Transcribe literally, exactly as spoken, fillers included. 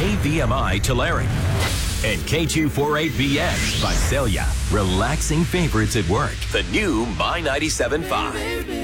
K V M I Tulare. And K two forty-eight B X Visalia. Relaxing favorites at work. The new My ninety-seven point five.